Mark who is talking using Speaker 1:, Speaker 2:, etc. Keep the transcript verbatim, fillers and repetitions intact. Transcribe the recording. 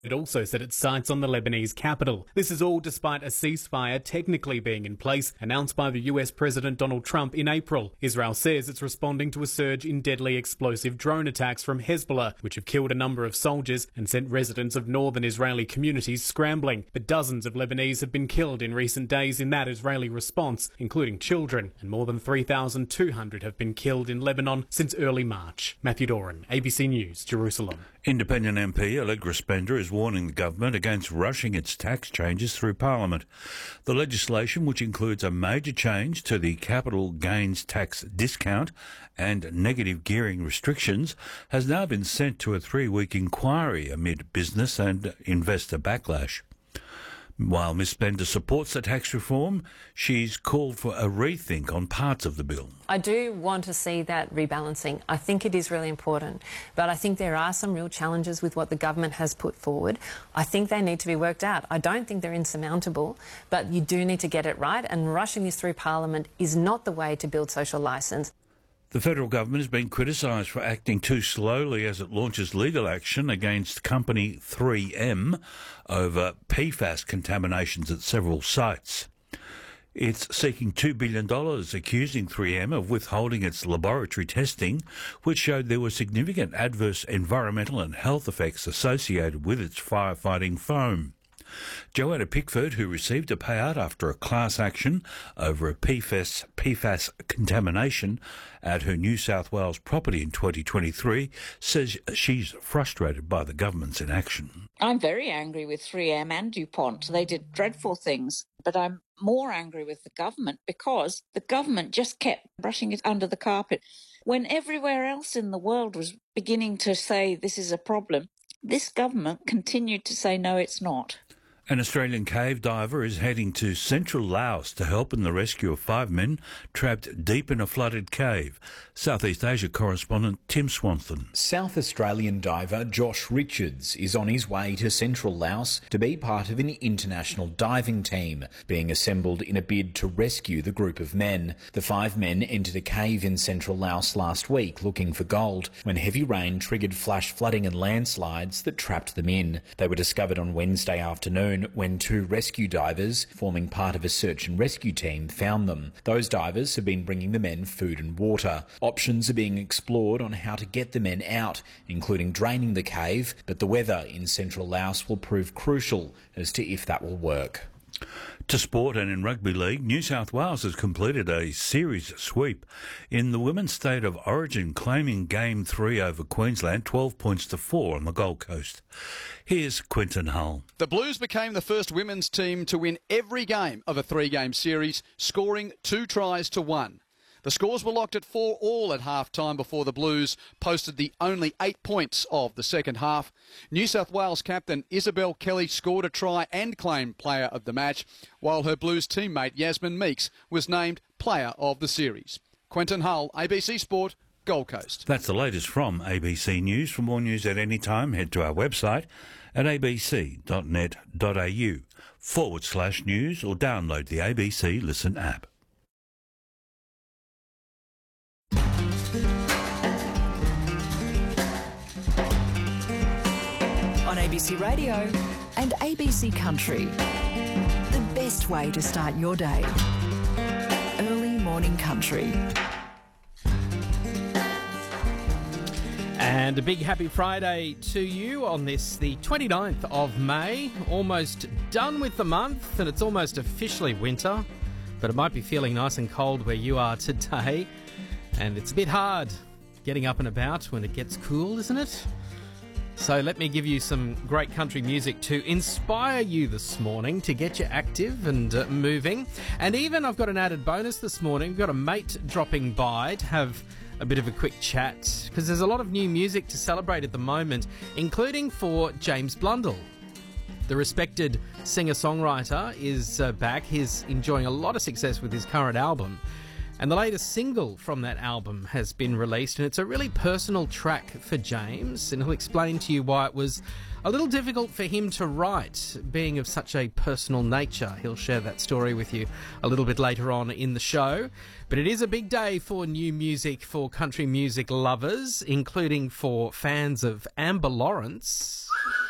Speaker 1: It also set its sights on the Lebanese capital. This is all despite a ceasefire technically being in place, announced by the U S President Donald Trump in April. Israel says it's responding to a surge in deadly explosive drone attacks from Hezbollah, which have killed a number of soldiers and sent residents of northern Israeli communities scrambling. But dozens of Lebanese have been killed in recent days in that Israeli response, including children, and more than three thousand two hundred have been killed in Lebanon since early March. Matthew Doran, A B C News, Jerusalem.
Speaker 2: Independent M P Allegra Spender is warning the government against rushing its tax changes through Parliament. The legislation, which includes a major change to the capital gains tax discount and negative gearing restrictions, has now been sent to a three-week inquiry amid business and investor backlash. While Miz Spender supports the tax reform, she's called for a rethink on parts of the bill.
Speaker 3: I do want to see that rebalancing. I think it is really important, but I think there are some real challenges with what the government has put forward. I think they need to be worked out. I don't think they're insurmountable, but you do need to get it right, and rushing this through Parliament is not the way to build social licence.
Speaker 2: The federal government has been criticised for acting too slowly as it launches legal action against company three M over P FAS contaminations at several sites. It's seeking two billion dollars, accusing three M of withholding its laboratory testing, which showed there were significant adverse environmental and health effects associated with its firefighting foam. Joanna Pickford, who received a payout after a class action over a P FAS, P FAS contamination at her New South Wales property in twenty twenty-three, says she's frustrated by the government's inaction.
Speaker 4: I'm very angry with three M and DuPont. They did dreadful things, but I'm more angry with the government because the government just kept brushing it under the carpet. When everywhere else in the world was beginning to say this is a problem, this government continued to say no, it's not.
Speaker 2: An Australian cave diver is heading to central Laos to help in the rescue of five men trapped deep in a flooded cave. Southeast Asia correspondent Tim Swanson.
Speaker 5: South Australian diver Josh Richards is on his way to central Laos to be part of an international diving team being assembled in a bid to rescue the group of men. The five men entered a cave in central Laos last week looking for gold when heavy rain triggered flash flooding and landslides that trapped them in. They were discovered on Wednesday afternoon when two rescue divers, forming part of a search and rescue team, found them. Those divers have been bringing the men food and water. Options are being explored on how to get the men out, including draining the cave, but the weather in central Laos will prove crucial as to if that will work.
Speaker 2: To sport, and in rugby league, New South Wales has completed a series sweep in the Women's State of Origin, claiming Game three over Queensland, twelve points to four on the Gold Coast. Here's Quinton Hull.
Speaker 6: The Blues became the first women's team to win every game of a three-game series, scoring two tries to one. The scores were locked at four all at half-time before the Blues posted the only eight points of the second half. New South Wales captain Isabel Kelly scored a try and claimed player of the match, while her Blues teammate Yasmin Meeks was named player of the series. Quentin Hull, A B C Sport, Gold Coast.
Speaker 2: That's the latest from A B C News. For more news at any time, head to our website at abc.net.au forward slash news or download the A B C Listen app.
Speaker 7: On A B C Radio and A B C Country. The best way to start your day. Early morning country.
Speaker 8: And a big happy Friday to you on this, the twenty-ninth of May. Almost done with the month, and it's almost officially winter. But it might be feeling nice and cold where you are today. And it's a bit hard getting up and about when it gets cool, isn't it? So let me give you some great country music to inspire you this morning, to get you active and uh, moving. And even I've got an added bonus this morning. We've got a mate dropping by to have a bit of a quick chat, because there's a lot of new music to celebrate at the moment, including for James Blundell. The respected singer-songwriter is uh, back. He's enjoying a lot of success with his current album. And the latest single from that album has been released, and it's a really personal track for James, and he'll explain to you why it was a little difficult for him to write, being of such a personal nature. He'll share that story with you a little bit later on in the show. But it is a big day for new music, for country music lovers, including for fans of Amber Lawrence.